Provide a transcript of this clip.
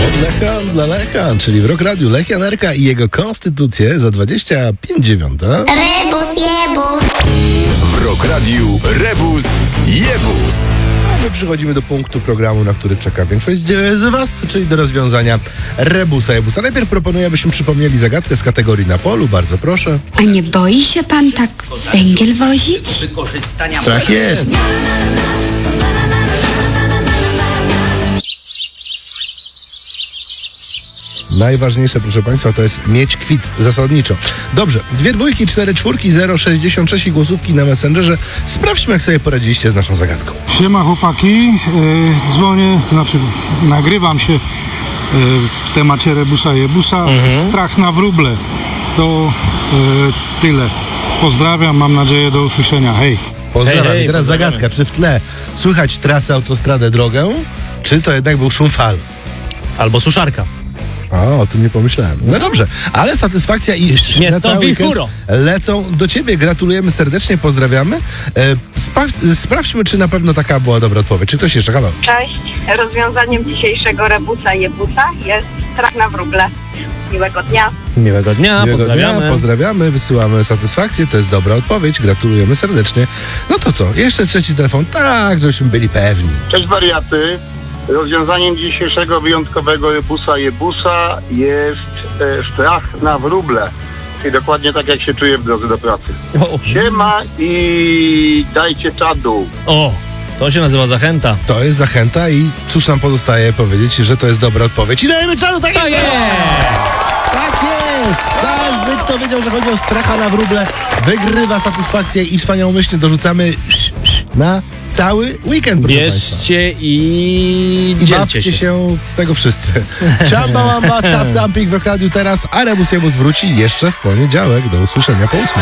Od Lecha dla Lecha, czyli w Rock Radiu Lech Janerka i jego konstytucję za 25:09. Rebus jebus. W Rock Radiu Rebus Jebus. A my przechodzimy do punktu programu, na który czeka większość z Was, czyli do rozwiązania Rebusa Jebusa. Najpierw proponuję, abyśmy przypomnieli zagadkę z kategorii na polu, bardzo proszę. A nie boi się pan tak węgiel wozić? Strach jest. Najważniejsze, proszę Państwa, to jest mieć kwit zasadniczo. Dobrze, 2 dwójki, 4 czwórki, 0,66 i głosówki na Messengerze. Sprawdźmy, jak sobie poradziliście z naszą zagadką. Siema chłopaki, dzwonię, nagrywam się w temacie Rebusa Jebusa. Strach na wróble. To tyle. Pozdrawiam, mam nadzieję do usłyszenia. Hej. Pozdrawiam. Hej, I teraz pozdrawiamy. zagadka, czy w tle słychać trasę, autostradę, drogę, czy to jednak był szum fal? Albo suszarka. O tym nie pomyślałem. No dobrze, ale satysfakcja i Jest na to cały weekend wichuro. lecą do Ciebie. Gratulujemy serdecznie, pozdrawiamy. Sprawdźmy, czy na pewno taka była dobra odpowiedź. Czy ktoś jeszcze? Halo? Cześć. Rozwiązaniem dzisiejszego Rebusa Jebusa jest strach na wróble. Miłego dnia. Miłego dnia, Miłego pozdrawiamy. dnia, pozdrawiamy, wysyłamy satysfakcję, to jest dobra odpowiedź, gratulujemy serdecznie. No to co, jeszcze trzeci telefon, tak, żebyśmy byli pewni. Cześć wariaty. Rozwiązaniem dzisiejszego wyjątkowego Rebusa Jebusa jest strach na wróble. Czyli dokładnie tak, jak się czuję w drodze do pracy. O, Siema i dajcie czadu. o, to się nazywa zachęta. To jest zachęta i cóż nam pozostaje powiedzieć, że to jest dobra odpowiedź. I dajemy czadu, tak jest! Tak jest! Każdy, kto wiedział, że chodzi o stracha na wróble, wygrywa satysfakcję i wspaniałomyślnie dorzucamy na cały weekend, proszę Państwa. Bierzcie i I dzielcie bawcie się. się z tego wszyscy. Ciamba, łamba, tap, tamping w Radiu teraz, a Rebus Jebus wróci jeszcze w poniedziałek. Do usłyszenia po 8.